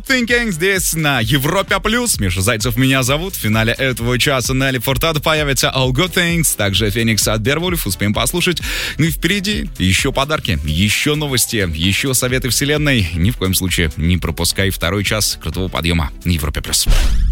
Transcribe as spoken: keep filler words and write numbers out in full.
Thinking здесь на Европе Плюс. Миша Зайцев меня зовут. В финале этого часа Нелли Фуртадо появится All Good Things. Также Феникс от Беовульф. Успеем послушать. Ну и впереди еще подарки, еще новости, еще советы вселенной. Ни в коем случае не пропускай второй час крутого подъема на Европе Плюс.